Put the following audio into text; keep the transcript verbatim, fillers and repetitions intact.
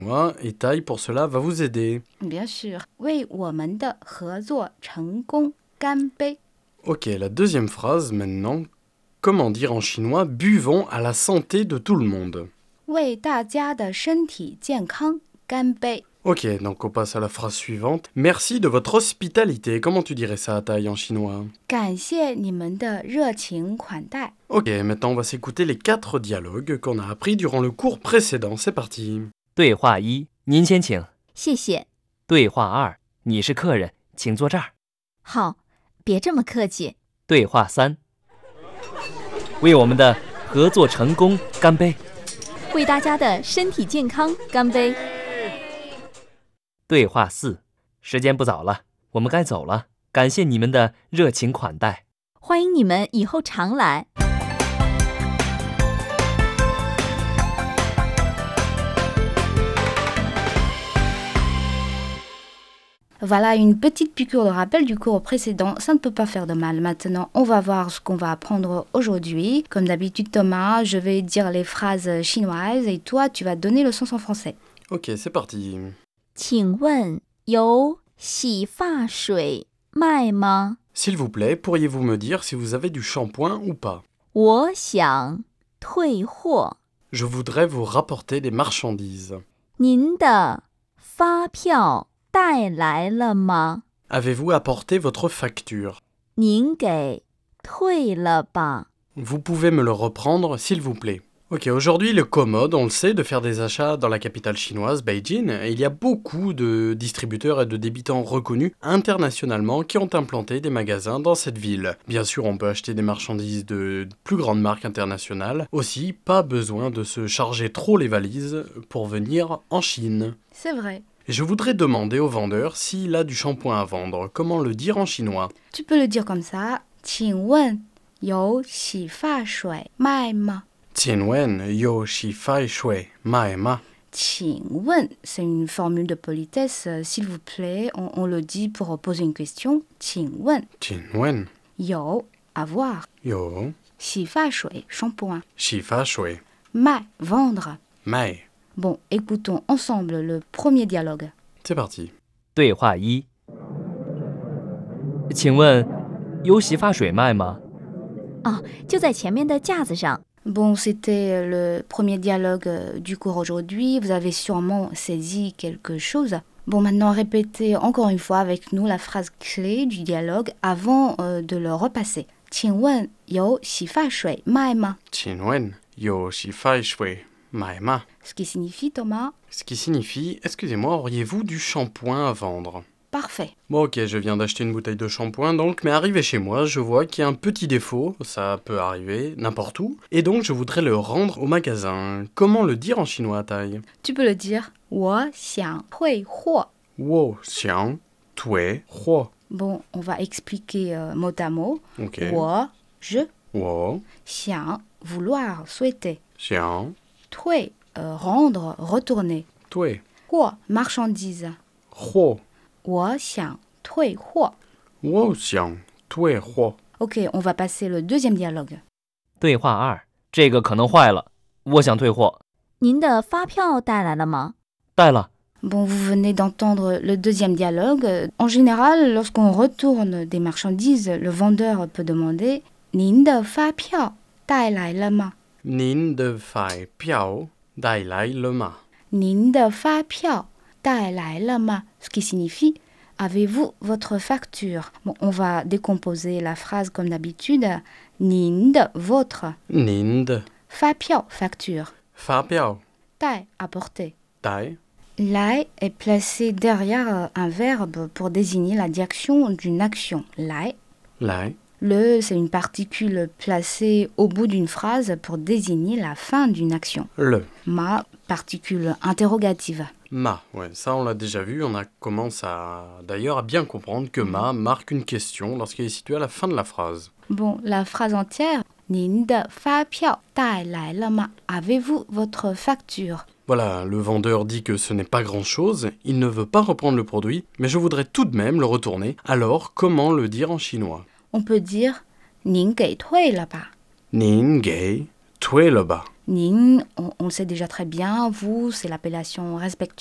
Moi, et Tai pour cela va vous aider. Bien sûr. 为我们的合作成功干杯. Ok, la deuxième phrase maintenant. Comment dire en chinois « buvons à la santé de tout le monde » 为大家的身体健康干杯. Ok, donc on passe à la phrase suivante. Merci de votre hospitalité. Comment tu dirais ça à Tai en chinois? 感谢你们的热情款待. Ok, maintenant on va s'écouter les quatre dialogues qu'on a appris durant le cours précédent. C'est parti. 对话一，您先请。 谢谢。 对话二，你是客人，请坐这儿。 好，别这么客气。 对话三，为我们的合作成功干杯。 为大家的身体健康干杯。 对话四，时间不早了，我们该走了。感谢你们的热情款待。 欢迎你们以后常来。 Voilà une petite piqûre de rappel du cours précédent, ça ne peut pas faire de mal. Maintenant, on va voir ce qu'on va apprendre aujourd'hui. Comme d'habitude, Thomas, je vais dire les phrases chinoises et toi, tu vas donner le sens en français. Ok, c'est parti. 请问有洗发水卖吗？ S'il vous plaît, pourriez-vous me dire si vous avez du shampoing ou pas? 我想退货。 Je voudrais vous rapporter des marchandises. 您的发票带来了吗？ Avez-vous apporté votre facture? 您给退了吧。 Vous pouvez me le reprendre, s'il vous plaît. Ok, aujourd'hui, il est commode, on le sait, de faire des achats dans la capitale chinoise, Beijing. Et il y a beaucoup de distributeurs et de débitants reconnus internationalement qui ont implanté des magasins dans cette ville. Bien sûr, on peut acheter des marchandises de plus grandes marques internationales. Aussi, pas besoin de se charger trop les valises pour venir en Chine. C'est vrai. Et je voudrais demander au vendeur s'il a du shampoing à vendre. Comment le dire en chinois? Tu peux le dire comme ça. 请问有洗发水卖吗？ Tianwen yo shi fai shui mai ma. 请问, c'est une formule de politesse. euh, S'il vous plaît, on, on le dit pour poser une question. 请问 Tianwen 有 avoir. yo 洗发水 shampoing. shi fa shui 卖 vendre. mai. Bon, écoutons ensemble le premier dialogue. C'est parti. 对话一，请问有洗发水卖吗？ 哦，就在前面的架子上。 Bon, c'était le premier dialogue euh, du cours aujourd'hui. Vous avez sûrement saisi quelque chose. Bon, maintenant, répétez encore une fois avec nous la phrase clé du dialogue avant euh, de le repasser. 请问有洗发水卖吗？ Tianwen yo shi fai shui mai ma. Ce qui signifie, Thomas, Ce qui signifie, excusez-moi, auriez-vous du shampoing à vendre? parfait. Bon ok, je viens d'acheter une bouteille de shampoing donc, mais arrivé chez moi, je vois qu'il y a un petit défaut, ça peut arriver n'importe où, et donc je voudrais le rendre au magasin. Comment le dire en chinois, Tai? Tu peux le dire. 我想退货. Wo xiang tui huo. Bon, on va expliquer euh, mot à mot. Ok. 我, je, Wo 想, vouloir, souhaiter. xiang 退, euh, rendre, retourner. tui 货, marchandise. huo. 我想退货. Wo xiang tui huo. Ok, on va passer le deuxième dialogue. 对话二，这个可能坏了，我想退货。 您的发票带来了吗？ 带了。 Bon, vous venez d'entendre le deuxième dialogue. En général, lorsqu'on retourne des marchandises, le vendeur peut demander « 您的发票带来了吗？ Nin de fai piao dai lai le ma. » 您的发票带来了吗 Ce qui signifie « Avez-vous votre facture ?» Bon, on va décomposer la phrase comme d'habitude. « 您的 votre Nin de » 发票 facture. fa piao 带 apporter. dai Lai est placé derrière un verbe pour désigner la direction d'une action. Lai. lai. Le, c'est une particule placée au bout d'une phrase pour désigner la fin d'une action. Le Ma, particule interrogative. ma, ouais, ça on l'a déjà vu, on a commence à d'ailleurs à bien comprendre que ma marque une question lorsqu'elle est située à la fin de la phrase. Bon, la phrase entière. 您的发票带来了吗 Avez-vous votre facture Voilà, le vendeur dit que ce n'est pas grand-chose, il ne veut pas reprendre le produit, mais je voudrais tout de même le retourner. Alors, comment le dire en chinois? On peut dire 您给退了吧 Nin gei tui le ba. Nin, on, on le sait déjà très bien. Vous, c'est l'appellation respectueuse